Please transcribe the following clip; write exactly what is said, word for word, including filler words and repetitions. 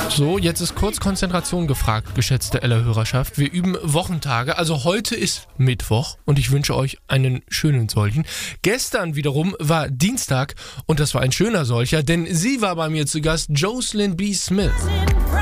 So, jetzt ist kurz Konzentration gefragt, geschätzte Ella-Hörerschaft. Wir üben Wochentage, also heute ist Mittwoch und ich wünsche euch einen schönen solchen. Gestern wiederum war Dienstag und das war ein schöner solcher, denn sie war bei mir zu Gast, Jocelyn B. Smith.